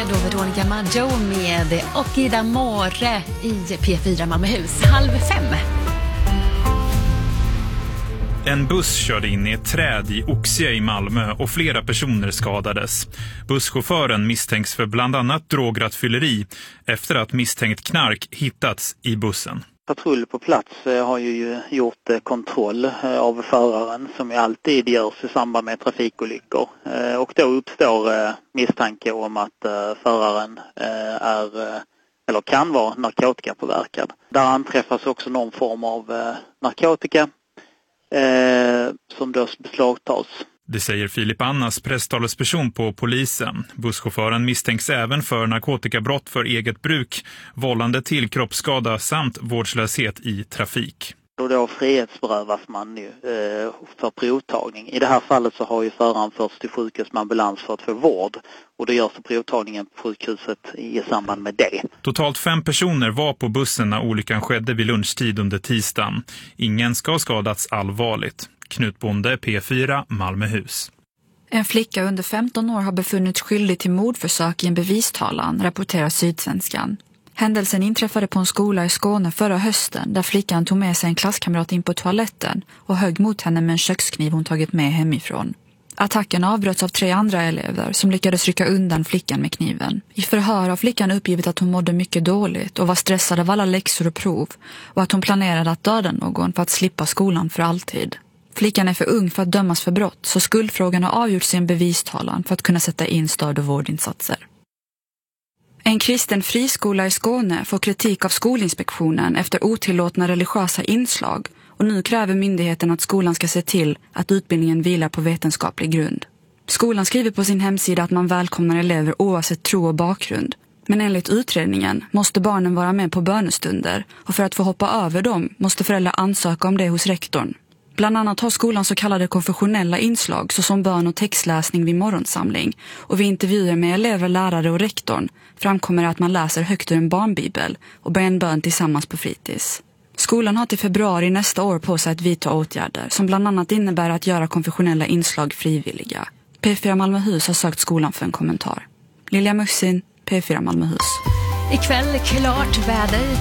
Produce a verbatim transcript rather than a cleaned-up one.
då Veronica Maggio med Och Ida Måre i P fyra Malmöhus. Halv fem. En buss körde in i ett träd i Oxie i Malmö och flera personer skadades. Busschauffören misstänks för bland annat drograttfylleri efter att misstänkt knark hittats i bussen. Patrull på plats har ju gjort kontroll av föraren som ju alltid görs i samband med trafikolyckor. Och då uppstår misstanke om att föraren är eller kan vara narkotikapåverkad. Där anträffas också någon form av narkotika som då beslagtas. Det säger Filip Annas, presstalesperson på polisen. Busschauffören misstänks även för narkotikabrott för eget bruk, vållande till kroppsskada samt vårdslöshet i trafik. Och då frihetsberövas man nu eh, för provtagning. I det här fallet så har ju föraren först till sjukhus med ambulans för att få vård. Och det görs provtagningen på sjukhuset i samband med det. Totalt fem personer var på bussen när olyckan skedde vid lunchtid under tisdagen. Ingen ska ha skadats allvarligt. Knut Bonde, P fyra, Malmöhus. En flicka under femton år har befunnits skyldig till mordförsök i en bevistalan, rapporterar Sydsvenskan. Händelsen inträffade på en skola i Skåne förra hösten där flickan tog med sig en klasskamrat in på toaletten och högg mot henne med en kökskniv hon tagit med hemifrån. Attacken avbröts av tre andra elever som lyckades rycka undan flickan med kniven. I förhör har flickan uppgivit att hon mådde mycket dåligt och var stressad av alla läxor och prov och att hon planerade att döda någon för att slippa skolan för alltid. Flickan är för ung för att dömas för brott så skuldfrågan har avgjorts i en bevistalan för att kunna sätta in stöd- och vårdinsatser. En kristen friskola i Skåne får kritik av Skolinspektionen efter otillåtna religiösa inslag och nu kräver myndigheten att skolan ska se till att utbildningen vilar på vetenskaplig grund. Skolan skriver på sin hemsida att man välkomnar elever oavsett tro och bakgrund. Men enligt utredningen måste barnen vara med på bönestunder och för att få hoppa över dem måste föräldrar ansöka om det hos rektorn. Bland annat har skolan så kallade konfessionella inslag såsom bön- och textläsning vid morgonsamling och vid intervjuer med elever, lärare och rektorn framkommer att man läser högt ur en barnbibel och ber en bön tillsammans på fritids. Skolan har till februari nästa år på sig att vidta åtgärder som bland annat innebär att göra konfessionella inslag frivilliga. P fyra Malmöhus har sökt skolan för en kommentar. Lilja Mussin, P fyra Malmöhus. Ikväll klart väder